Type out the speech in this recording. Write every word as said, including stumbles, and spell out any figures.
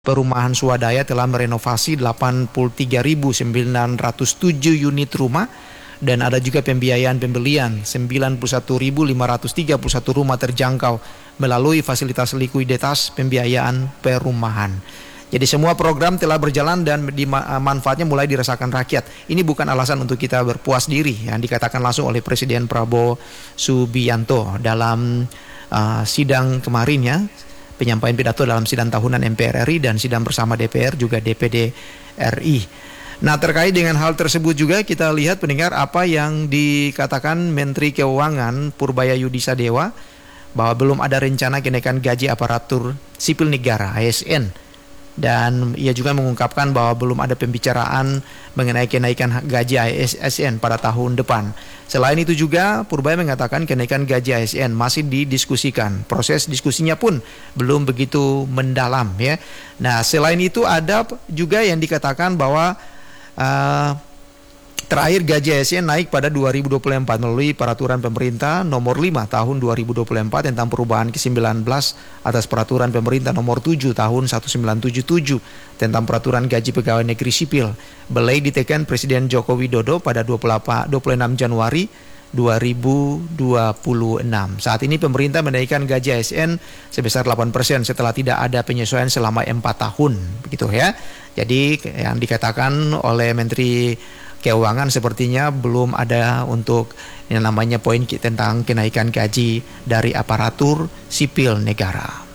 Perumahan Swadaya telah merenovasi delapan puluh tiga ribu sembilan ratus tujuh unit rumah dan ada juga pembiayaan pembelian sembilan puluh satu ribu lima ratus tiga puluh satu rumah terjangkau melalui fasilitas likuiditas pembiayaan perumahan. Jadi semua program telah berjalan dan manfaatnya mulai dirasakan rakyat. Ini bukan alasan untuk kita berpuas diri yang dikatakan langsung oleh Presiden Prabowo Subianto dalam uh, sidang kemarin ya. Penyampaian pidato dalam sidang tahunan M P R R I dan sidang bersama D P R juga D P D R I. Nah, terkait dengan hal tersebut juga kita lihat pendengar apa yang dikatakan Menteri Keuangan Purbaya Yudisa Dewa bahwa belum ada rencana kenaikan gaji aparatur sipil negara A S N. Dan ia juga mengungkapkan bahwa belum ada pembicaraan mengenai kenaikan gaji A S N pada tahun depan. Selain itu juga Purbaya mengatakan kenaikan gaji A S N masih didiskusikan. Proses diskusinya pun belum begitu mendalam ya. Nah, selain itu ada juga yang dikatakan bahwa uh, terakhir gaji A S N naik pada dua ribu dua puluh empat melalui peraturan pemerintah nomor lima tahun dua ribu dua puluh empat tentang perubahan ke sembilan belas atas peraturan pemerintah nomor tujuh tahun seribu sembilan ratus tujuh puluh tujuh tentang peraturan gaji pegawai negeri sipil. Belai ditekan Presiden Joko Widodo pada dua puluh enam Januari dua ribu dua puluh enam. Saat ini pemerintah menaikkan gaji A S N sebesar delapan persen setelah tidak ada penyesuaian selama empat tahun, begitu ya. Jadi yang dikatakan oleh Menteri Keuangan sepertinya belum ada untuk yang namanya poin tentang kenaikan gaji dari aparatur sipil negara.